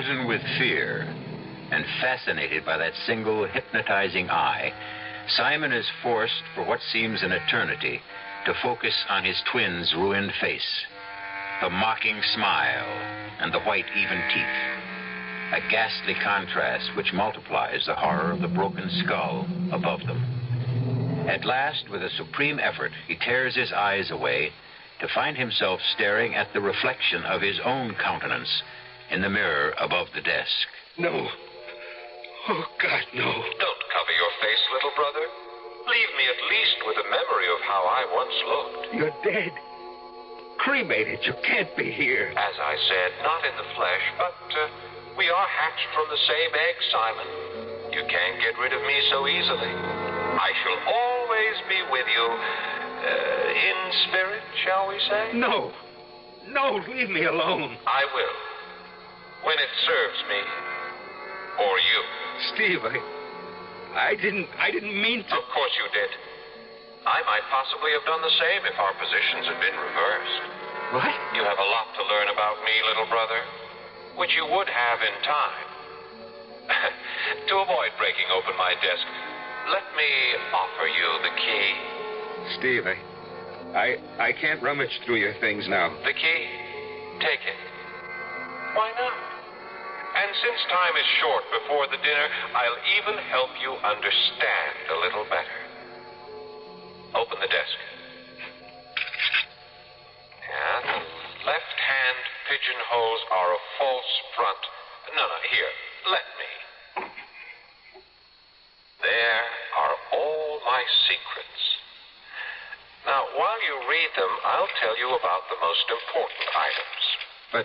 Frozen with fear and fascinated by that single hypnotizing eye, Simon is forced, for what seems an eternity, to focus on his twin's ruined face, the mocking smile and the white, even teeth, a ghastly contrast which multiplies the horror of the broken skull above them. At last, with a supreme effort, he tears his eyes away to find himself staring at the reflection of his own countenance in the mirror above the desk. No. Oh, God, no. Don't cover your face, little brother. Leave me at least with a memory of how I once looked. You're dead. Cremated. You can't be here. As I said, not in the flesh, but we are hatched from the same egg, Simon. You can't get rid of me so easily. I shall always be with you, in spirit, shall we say? No. No, leave me alone. I will. When it serves me. Or you. Steve, I didn't mean to. Of course you did. I might possibly have done the same if our positions had been reversed. What? You have a lot to learn about me, little brother, which you would have in time. To avoid breaking open my desk, let me offer you the key. Steve, I can't rummage through your things now. The key? Take it. Why not? And since time is short before the dinner, I'll even help you understand a little better. Open the desk. Yeah, the left-hand pigeonholes are a false front. No, here, let me. There are all my secrets. Now, while you read them, I'll tell you about the most important items.